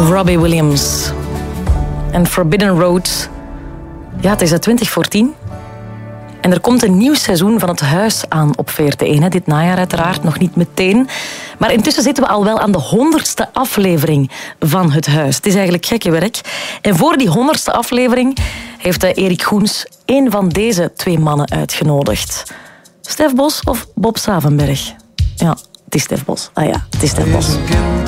Robbie Williams. En Forbidden Road. Ja, het is uit 2014. En er komt een nieuw seizoen van Het Huis aan op VRT1. Dit najaar uiteraard, nog niet meteen. Maar intussen zitten we al wel aan de 100ste aflevering van Het Huis. Het is eigenlijk gekke werk. En voor die 100ste aflevering heeft Erik Goens één van deze twee mannen uitgenodigd. Stef Bos of Bob Savenberg? Ja, het is Stef Bos. Ah ja, het is Stef Bos.